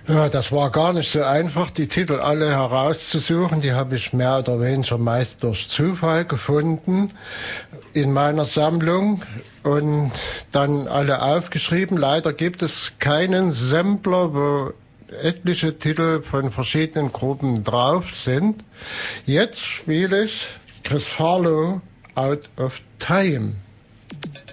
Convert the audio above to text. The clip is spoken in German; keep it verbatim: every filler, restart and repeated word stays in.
Ja, das war gar nicht so einfach, die Titel alle herauszusuchen. Die habe ich mehr oder weniger meist durch Zufall gefunden in meiner Sammlung und dann alle aufgeschrieben. Leider gibt es keinen Sampler, wo etliche Titel von verschiedenen Gruppen drauf sind. Jetzt spiele ich Chris Farlowe, Out of Time.